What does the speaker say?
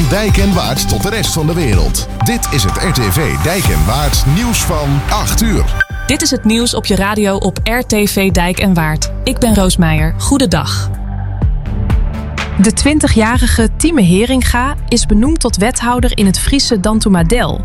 Van Dijk en Waard tot de rest van de wereld. Dit is het RTV Dijk en Waard nieuws van 8 uur. Dit is het nieuws op je radio op RTV Dijk en Waard. Ik ben Roos Meijer. Goedendag. De 20-jarige Tieme Heringa is benoemd tot wethouder in het Friese Dantoemadel.